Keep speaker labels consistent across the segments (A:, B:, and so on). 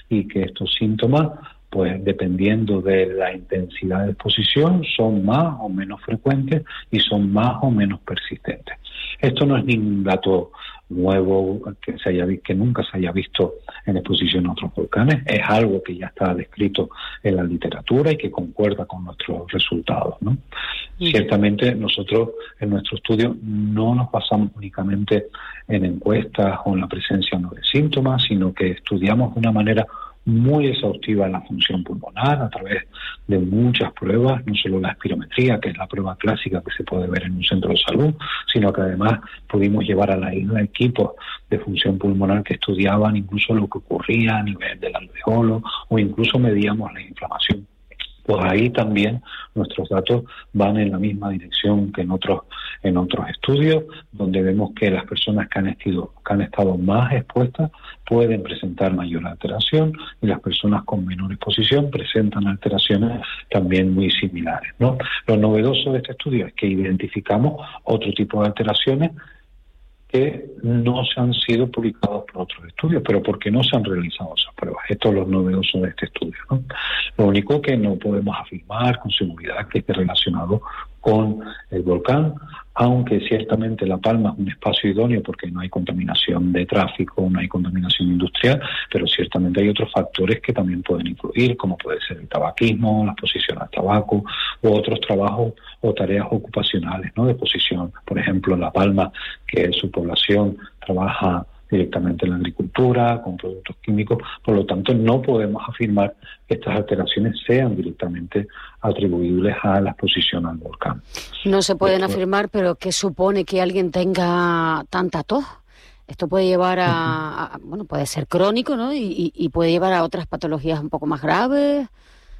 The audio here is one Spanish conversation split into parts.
A: y que estos síntomas, pues dependiendo de la intensidad de exposición, son más o menos frecuentes y son más o menos persistentes. Esto no es ningún dato nuevo que nunca se haya visto en exposición a otros volcanes, es algo que ya está descrito en la literatura y que concuerda con nuestros resultados, ¿no? Ciertamente nosotros en nuestro estudio no nos basamos únicamente en encuestas o en la presencia no de síntomas, sino que estudiamos de una manera muy exhaustiva en la función pulmonar a través de muchas pruebas, no solo la espirometría, que es la prueba clásica que se puede ver en un centro de salud, sino que además pudimos llevar a la isla equipos de función pulmonar que estudiaban incluso lo que ocurría a nivel del alveolo o incluso medíamos la inflamación. Pues ahí también nuestros datos van en la misma dirección que en otros estudios, donde vemos que las personas que han estado más expuestas pueden presentar mayor alteración y las personas con menor exposición presentan alteraciones también muy similares, ¿no? Lo novedoso de este estudio es que identificamos otro tipo de alteraciones que no se han sido publicados por otros estudios, pero porque no se han realizado esas pruebas. Esto es lo novedoso de este estudio, ¿no? Lo único que no podemos afirmar con seguridad que esté relacionado con el volcán, aunque ciertamente La Palma es un espacio idóneo porque no hay contaminación de tráfico, no hay contaminación industrial, pero ciertamente hay otros factores que también pueden influir, como puede ser el tabaquismo, la exposición al tabaco, u otros trabajos o tareas ocupacionales, ¿no? De exposición. Por ejemplo, La Palma, que su población trabaja directamente en la agricultura, con productos químicos, por lo tanto no podemos afirmar que estas alteraciones sean directamente atribuibles a la exposición al volcán.
B: No se pueden afirmar, pero ¿qué supone que alguien tenga tanta tos? Esto puede llevar bueno, puede ser crónico, ¿no? Y puede llevar a otras patologías un poco más graves.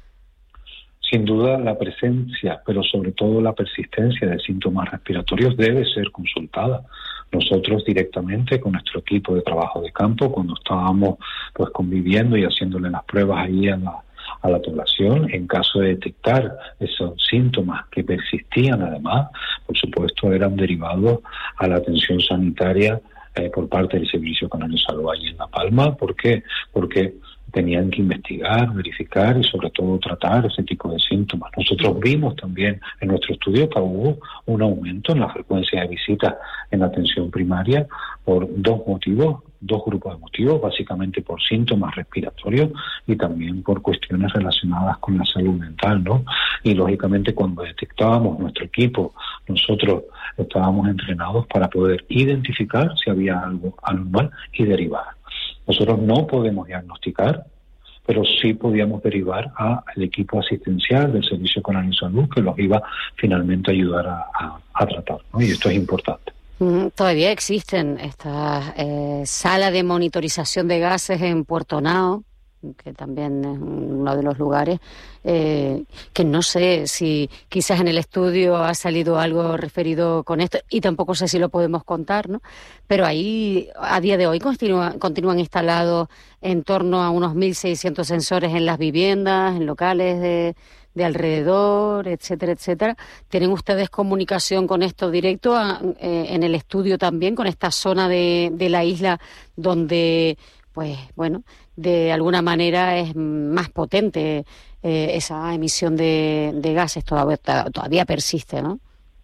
A: Sin duda la presencia, pero sobre todo la persistencia de síntomas respiratorios debe ser consultada. Nosotros directamente con nuestro equipo de trabajo de campo, cuando estábamos pues conviviendo y haciéndole las pruebas ahí a la población, en caso de detectar esos síntomas que persistían además, por supuesto eran derivados a la atención sanitaria por parte del Servicio Canario de Salud allí en La Palma. ¿Por qué? Porque tenían que investigar, verificar y sobre todo tratar ese tipo de síntomas. Nosotros vimos también en nuestro estudio que hubo un aumento en la frecuencia de visitas en la atención primaria por dos grupos de motivos, básicamente por síntomas respiratorios y también por cuestiones relacionadas con la salud mental, ¿no? Y lógicamente cuando detectábamos nuestro equipo, nosotros estábamos entrenados para poder identificar si había algo anormal y derivar. Nosotros no podemos diagnosticar, pero sí podíamos derivar al equipo asistencial del Servicio Canario de Salud que los iba finalmente a ayudar a tratar, ¿no? Y esto es importante.
B: Todavía existen estas salas de monitorización de gases en Puerto Nao, que también es uno de los lugares, que no sé si quizás en el estudio ha salido algo referido con esto, y tampoco sé si lo podemos contar, ¿no? Pero ahí, a día de hoy, continúan instalados en torno a unos 1.600 sensores en las viviendas, en locales de alrededor, etcétera, etcétera. ¿Tienen ustedes comunicación con esto directo en el estudio también, con esta zona de la isla donde, pues, bueno, de alguna manera es más potente esa emisión de gases, todavía persiste, ¿no?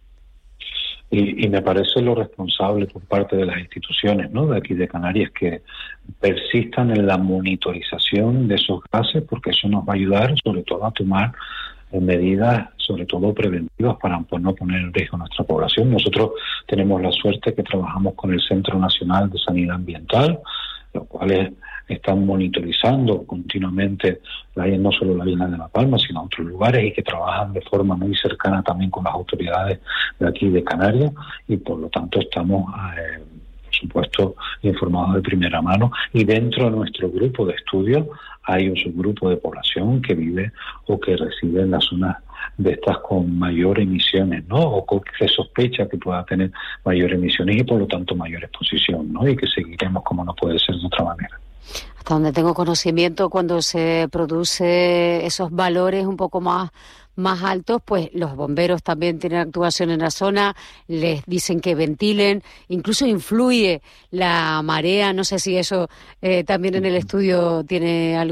A: Y me parece lo responsable por parte de las instituciones, ¿no?, de aquí de Canarias, que persistan en la monitorización de esos gases, porque eso nos va a ayudar sobre todo a tomar medidas, sobre todo preventivas, para no poner en riesgo a nuestra población. Nosotros tenemos la suerte que trabajamos con el Centro Nacional de Sanidad Ambiental, los cuales están monitorizando continuamente no solo la isla de La Palma, sino otros lugares, y que trabajan de forma muy cercana también con las autoridades de aquí de Canarias, y por lo tanto estamos, por supuesto, informados de primera mano. Y dentro de nuestro grupo de estudio hay un subgrupo de población que vive o que reside en las zonas de estas con mayor emisiones, ¿no?, o que se sospecha que pueda tener mayor emisiones y por lo tanto mayor exposición, ¿no?, y que seguiremos como no puede ser de otra manera.
B: Hasta donde tengo conocimiento, cuando se produce esos valores un poco más altos, pues los bomberos también tienen actuación en la zona, les dicen que ventilen, incluso influye la marea. No sé si eso también en el estudio tiene algo